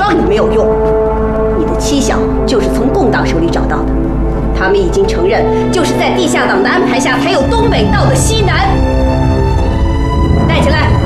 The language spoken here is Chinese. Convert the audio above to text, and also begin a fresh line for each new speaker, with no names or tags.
帮你没有用。你的妻小就是从共党手里找到的，他们已经承认，就是在地下党的安排下，才有东北到的西南。带起来。